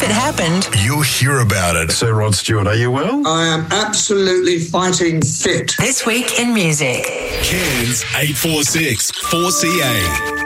it happened, you'll hear about it. Sir Rod Stewart, are you well? I am absolutely fighting fit. this week in music. Cairns 846 4CA.